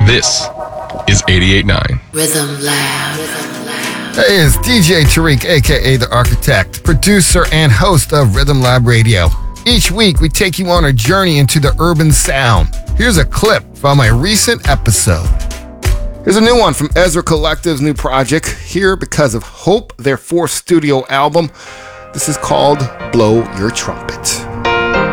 This is 88.9 Rhythm Lab. Hey, it's DJ Tariq, aka The Architect, producer and host of Rhythm Lab Radio. Each week, we take you on a journey into the urban sound. Here's a clip from a recent episode. Here's a new one from Ezra Collective's new project, Here Because of Hope, their fourth studio album. This is called Blow Your Trumpet.